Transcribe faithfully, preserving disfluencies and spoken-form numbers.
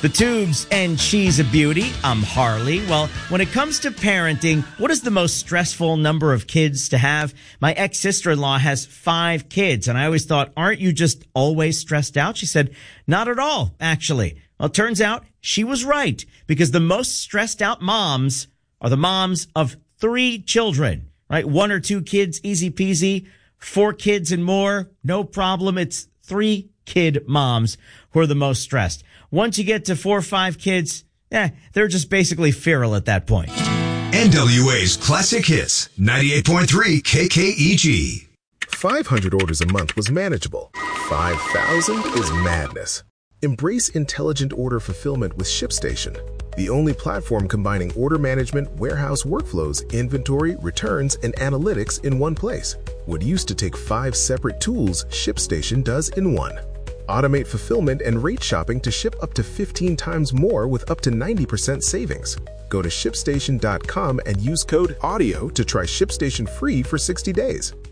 The Tubes and She's a Beauty. I'm Harley. Well, when it comes to parenting, what is the most stressful number of kids to have? My ex-sister-in-law has five kids, and I always thought, aren't you just always stressed out? She said, not at all, actually. Well, it turns out she was right, because the most stressed out moms are the moms of three children, right? One or two kids, easy peasy. Four kids and more, no problem. It's three kid moms who are the most stressed. Once you get to four or five kids, eh, they're just basically feral at that point. N W A's Classic Hits, ninety-eight point three K K E G. five hundred orders a month was manageable. five thousand is madness. Embrace intelligent order fulfillment with ShipStation, the only platform combining order management, warehouse workflows, inventory, returns, and analytics in one place. What used to take five separate tools, ShipStation does in one. Automate fulfillment and rate shopping to ship up to fifteen times more with up to ninety percent savings. Go to shipstation dot com and use code AUDIO to try ShipStation free for sixty days.